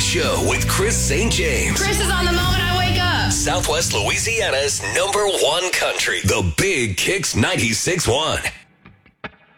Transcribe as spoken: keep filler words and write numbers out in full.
Show with Chris Saint James. Chris is on the moment I wake up. Southwest Louisiana's number one country. The Big Kicks ninety-six point one.